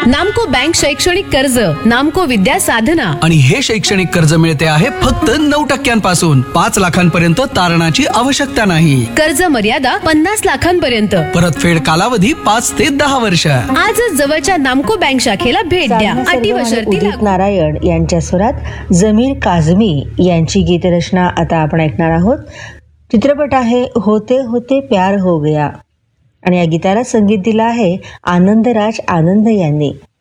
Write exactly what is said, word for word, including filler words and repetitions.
नामको बँक शैक्षणिक कर्ज, नामको विद्या साधना. आणि हे शैक्षणिक कर्ज मिळते आहे फक्त नऊ टक्क्यांपासून पाच लाखांपर्यंत तारणाची आवश्यकता नाही. कर्ज मर्यादा पन्नास लाखांपर्यंत. परतफेड कालावधी पाच ते दहा वर्ष. आजच जवळच्या नामको बँक शाखेला भेट द्या. अटी व शर्ती उदित लागू. नारायण यांच्या स्वरात जमीर काझमी यांची गीतरचना आता आपण ऐकणार आहोत. चित्रपट आहे होते होते प्यार हो गया आणि या गीताला संगीत दिलं आहे आनंदराज आनंद यांनी.